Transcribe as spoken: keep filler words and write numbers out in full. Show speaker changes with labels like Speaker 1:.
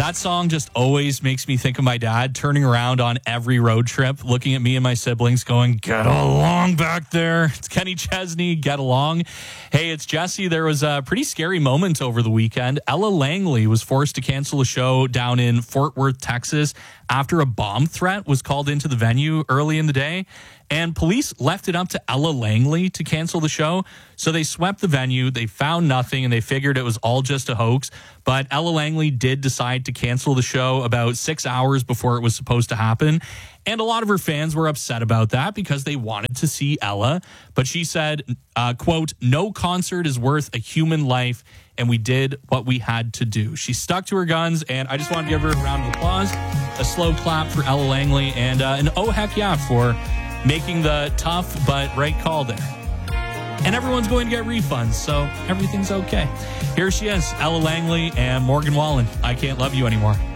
Speaker 1: That song just always makes me think of my dad turning around on every road trip, looking at me and my siblings going, get along back there. It's Kenny Chesney, get along. Hey, it's Jesse. There was a pretty scary moment over the weekend. Ella Langley was forced to cancel a show down in Fort Worth, Texas, after a bomb threat was called into the venue early in the day. And police left it up to Ella Langley to cancel the show. So they swept the venue. They found nothing, and they figured it was all just a hoax. But Ella Langley did decide to cancel the show about six hours before it was supposed to happen. And a lot of her fans were upset about that because they wanted to see Ella. But she said, uh, quote, no concert is worth a human life, and we did what we had to do. She stuck to her guns, and I just want to give her a round of applause, a slow clap for Ella Langley, and uh, an oh heck yeah for making the tough but right call there. And everyone's going to get refunds, so everything's okay. Here she is, Ella Langley and Morgan Wallen. I Can't Love You Anymore.